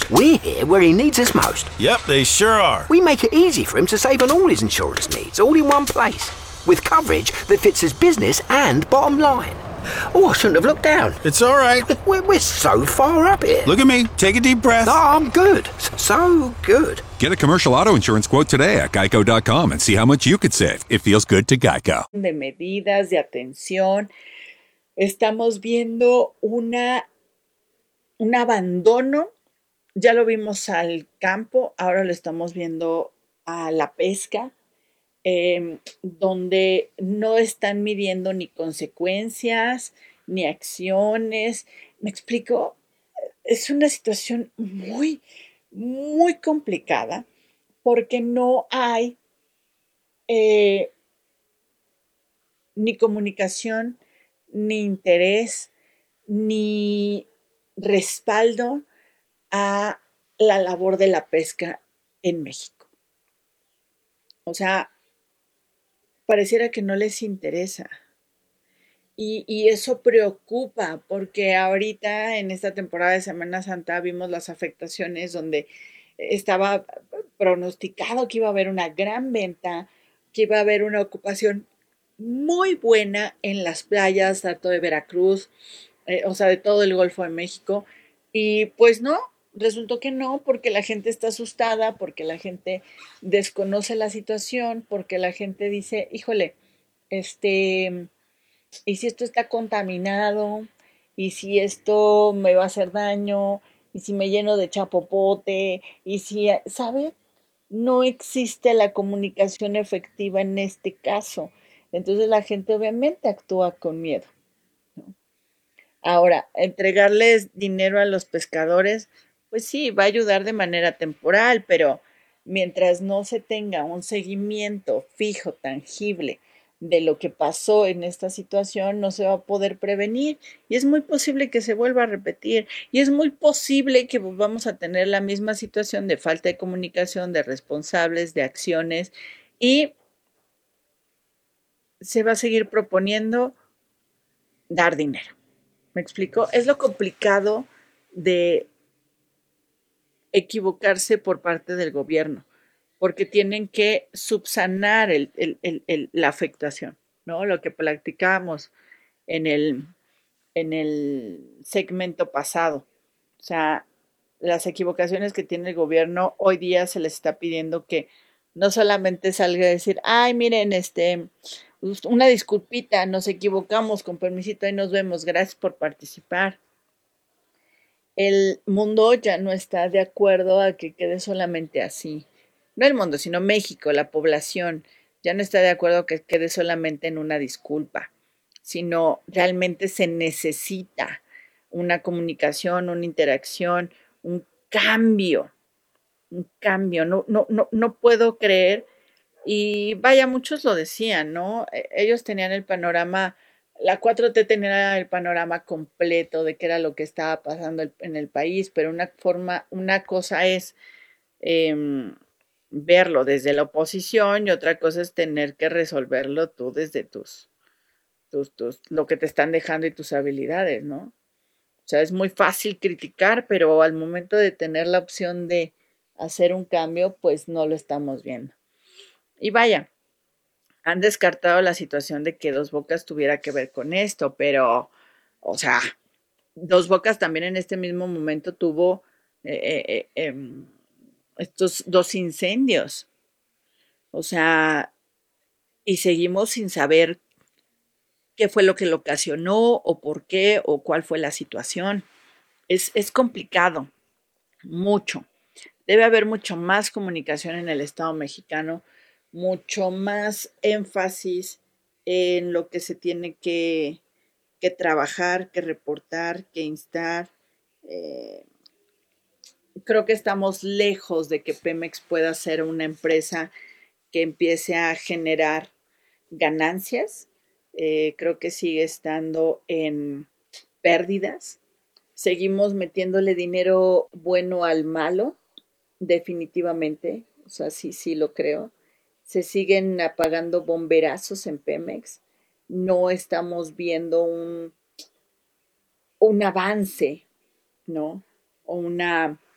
We're here where he needs us most. Yep, they sure are. We make it easy for him to save on all his insurance needs, all in one place, with coverage that fits his business and bottom line. Oh, I shouldn't have looked down. It's all right. We're so far up here. Look at me. Take a deep breath. No, I'm good. So good. Get a commercial auto insurance quote today at geico.com and see how much you could save. It feels good to Geico. De medidas, de atención. Estamos viendo un abandono. Ya lo vimos al campo, ahora lo estamos viendo a la pesca, donde no están midiendo ni consecuencias, ni acciones. ¿Me explico? Es una situación muy, muy complicada porque no hay ni comunicación, ni interés, ni respaldo a la labor de la pesca en México. O sea, pareciera que no les interesa. Y eso preocupa porque ahorita en esta temporada de Semana Santa vimos las afectaciones donde estaba pronosticado que iba a haber una gran venta, que iba a haber una ocupación muy buena en las playas, tanto de Veracruz, o sea, de todo el Golfo de México. Y pues no, resultó que no, porque la gente está asustada, porque la gente desconoce la situación, porque la gente dice, híjole, ¿y si esto está contaminado? ¿Y si esto me va a hacer daño? ¿Y si me lleno de chapopote? ¿Y si, sabe? No existe la comunicación efectiva en este caso. Entonces la gente obviamente actúa con miedo. Ahora, entregarles dinero a los pescadores, pues sí, va a ayudar de manera temporal, pero mientras no se tenga un seguimiento fijo, tangible de lo que pasó en esta situación, no se va a poder prevenir y es muy posible que se vuelva a repetir y es muy posible que vamos a tener la misma situación de falta de comunicación, de responsables, de acciones y se va a seguir proponiendo dar dinero. ¿Me explico? Es lo complicado de equivocarse por parte del gobierno, porque tienen que subsanar la afectación, ¿no? Lo que platicábamos en el segmento pasado. O sea, las equivocaciones que tiene el gobierno, hoy día se les está pidiendo que no solamente salga a decir, ay, miren, una disculpita, nos equivocamos, con permisito, ahí nos vemos, gracias por participar. El mundo ya no está de acuerdo a que quede solamente así. No el mundo, sino México, la población, ya no está de acuerdo a que quede solamente en una disculpa, sino realmente se necesita una comunicación, una interacción, un cambio. No puedo creer. Y vaya, muchos lo decían, ¿no? Ellos tenían el panorama, la 4T tenía el panorama completo de qué era lo que estaba pasando en el país, pero una cosa es verlo desde la oposición y otra cosa es tener que resolverlo tú desde lo que te están dejando y tus habilidades, ¿no? O sea, es muy fácil criticar, pero al momento de tener la opción de hacer un cambio, pues no lo estamos viendo. Y vaya, han descartado la situación de que Dos Bocas tuviera que ver con esto, pero, o sea, Dos Bocas también en este mismo momento tuvo estos 2 incendios. O sea, y seguimos sin saber qué fue lo que lo ocasionó o por qué o cuál fue la situación. Es complicado, mucho. Debe haber mucho más comunicación en el Estado mexicano, mucho más énfasis en lo que se tiene que trabajar, que reportar, que instar. Creo que estamos lejos de que Pemex pueda ser una empresa que empiece a generar ganancias. Creo que sigue estando en pérdidas. Seguimos metiéndole dinero bueno al malo, definitivamente. O sea, sí lo creo. Se siguen apagando bomberazos en Pemex. No estamos viendo un avance, ¿no? O una